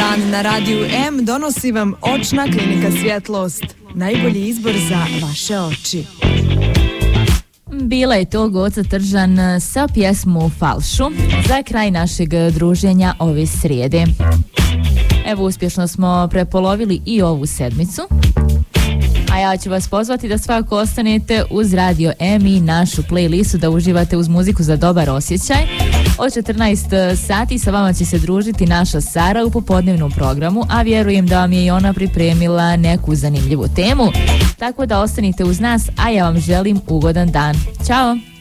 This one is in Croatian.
dan na Radiju M donosi vam Očna klinika Svjetlost. Najbolji izbor za vaše oči. Bila je to Goca Tržan sa pjesmu Falšu za kraj našeg druženja ove srijede. Evo, uspješno smo prepolovili i ovu sedmicu. A ja ću vas pozvati da svakako ostanete uz Radio M i našu playlistu da uživate uz muziku za dobar osjećaj. Od 14 sati sa vama će se družiti naša Sara u popodnevnom programu, a vjerujem da vam je i ona pripremila neku zanimljivu temu. Tako da ostanite uz nas, a ja vam želim ugodan dan. Ćao!